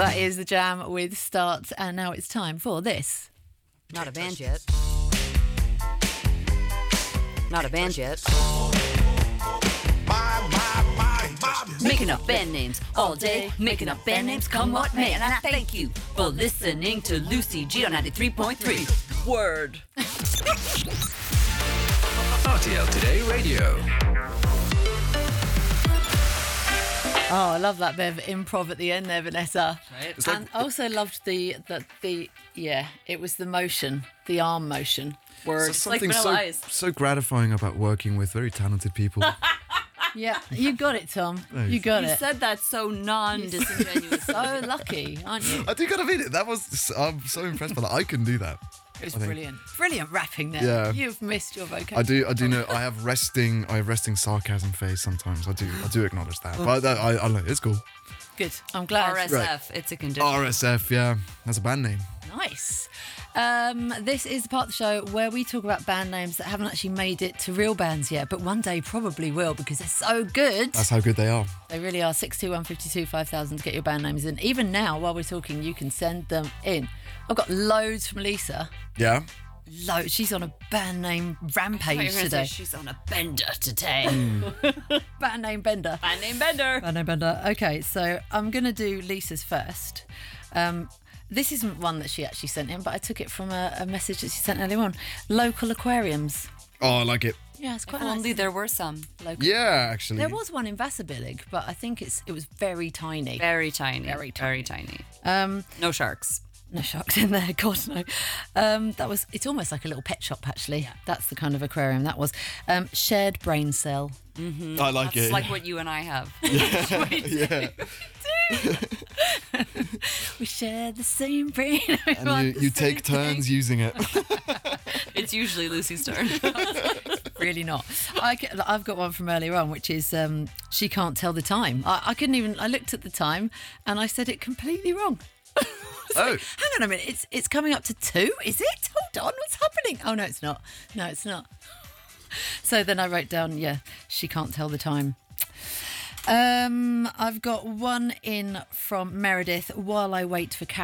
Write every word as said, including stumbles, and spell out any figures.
That is The Jam with Start, and now it's time for this. Not a band yet. Not a band yet. Making up band names all day. Making up band names come what may. And I thank you for listening to Lucy G on ninety-three point three. Word. R T L Today Radio. Oh, I love that bit of improv at the end there, Vanessa. Right. It's like- And I also loved the, the, the, yeah, it was the motion, the arm motion. Word. So like something Vanilla so, Ice. so gratifying about working with very talented people. Yeah, you got it, Tom. Thanks. You got You it. said that so non-disingenuous. So lucky, aren't you? I do gotta mean it. That was, I'm so impressed by that. I can do that. It was I think- brilliant. Brilliant rapping there. Yeah. You've missed your vocab. I do, I do know. I have resting, I have resting sarcasm face sometimes. I do, I do acknowledge that. But that, I, I know it's cool. Good. I'm glad. R S F, it's a condition. R S F, yeah, that's a band name. Nice. Um, this is the part of the show where we talk about band names that haven't actually made it to real bands yet, but one day probably will because they're so good. That's how good they are. They really are. six two one five two five thousand to get your band names in. Even now, while we're talking, you can send them in. I've got loads from Lisa. Yeah. Loads. She's on a band name rampage today. She's on a bender today. Band name Bender. Band name Bender. Band name Bender. Okay, so I'm going to do Lisa's first. Um, this isn't one that she actually sent in, but I took it from a, a message that she sent earlier on. Local aquariums. Oh, I like it. Yeah, it's quite If nice. only there were some. Local. Yeah, actually. There was one in Vassabillig, but I think it's it was very tiny. Very tiny. Very Very tiny. Um, No sharks. no sharks in there, God no. Um, that was. It's almost like a little pet shop, actually. That's the kind of aquarium that was. Um, shared brain cell. I like It's it. like what you and I have. yeah. We share the same brain. We And want you, the you same take turns using it. It's usually Lucy's turn. Really not. I, ca- I've got one from earlier on, which is um, she can't tell the time. I, I couldn't even. I looked at the time and I said it completely wrong. Oh. Hang on a minute. It's it's coming up to two. Is it? Hold on. What's happening? Oh no, it's not. No, it's not. So then I wrote down. Yeah, she can't tell the time. Um, I've got one in from Meredith. While I wait for Karen.